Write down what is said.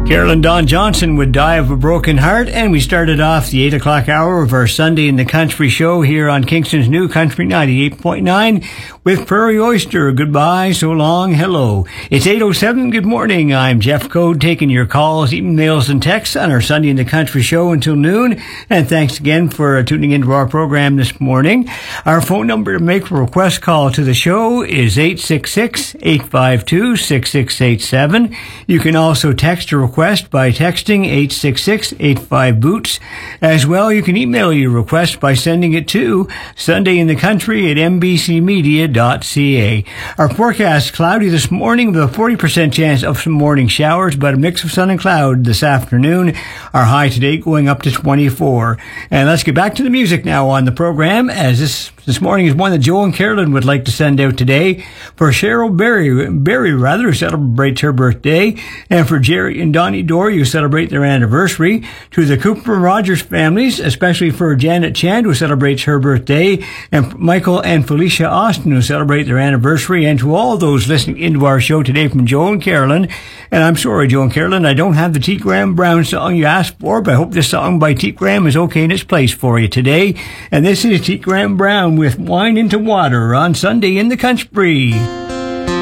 Carolyn Dawn Johnson would die of a broken heart, and we started off the 8 o'clock hour of our Sunday in the Country show here on Kingston's New Country 98.9 with Prairie Oyster. Goodbye, so long, hello. It's 8:07, good morning. I'm Jeff Code, taking your calls, emails, and texts on our Sunday in the Country show until noon, and thanks again for tuning into our program this morning. Our phone number to make a request call to the show is 866-852-6687. You can also text a request by texting 866-85-BOOTS. As well, you can email your request by sending it to sundayinthecountry@mbcmedia.ca. Our forecast, cloudy this morning with a 40% chance of some morning showers, but a mix of sun and cloud this afternoon. Our high today going up to 24. And let's get back to the music now on the program, as this morning is one that Joe and Carolyn would like to send out today for Cheryl Berry, who celebrates her birthday, and for Jerry and Donnie Dory, who celebrate their anniversary, to the Cooper and Rogers families, especially for Janet Chand, who celebrates her birthday, and Michael and Felicia Austin, who celebrate their anniversary, and to all those listening into our show today from Joe and Carolyn. And I'm sorry, Joe and Carolyn, I don't have the T. Graham Brown song you asked for, but I hope this song by T. Graham is okay in its place for you today. And this is T. Graham Brown with Wine into Water on Sunday in the Country.